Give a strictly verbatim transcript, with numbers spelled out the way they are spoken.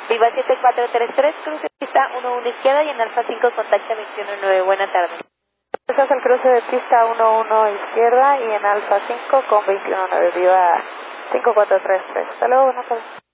Viva siete cuatro tres tres, cruce pista uno uno izquierda y en Alfa cinco contacta veintiuno nueve. Buena tarde. Estás al cruce de pista uno uno izquierda y en Alfa cinco con veintiuno nueve. Viva cinco cuatro tres tres. Hasta luego, buenas tardes.